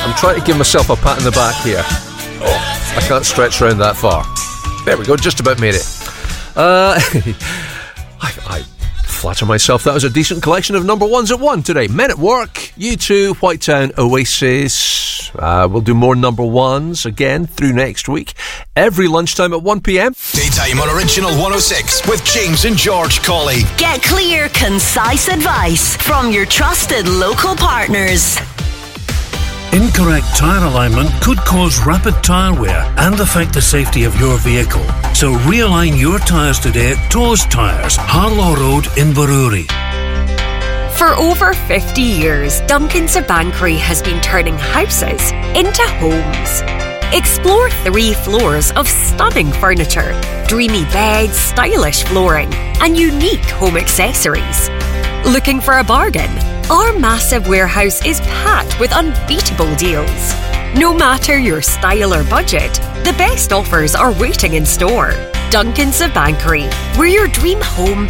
I'm trying to give myself a pat in the back here. Oh, I can't stretch around that far. There we go, just about made it. I flatter myself that was a decent collection of number ones at 1 today. Men at Work, U2, White Town, Oasis. We'll do more number ones again through next week. Every lunchtime at 1 p.m. Daytime on Original 106 with James and George Colley. Get clear, concise advice from your trusted local partners. Incorrect tyre alignment could cause rapid tyre wear and affect the safety of your vehicle. So realign your tyres today at Toes Tyres, Harlow Road in Baroorie. For over 50 years, Duncan's of Banchory has been turning houses into homes. Explore 3 floors of stunning furniture, dreamy beds, stylish flooring, and unique home accessories. Looking for a bargain? Our massive warehouse is packed with unbeatable deals. No matter your style or budget, the best offers are waiting in store. Duncan's of Banchory, where your dream home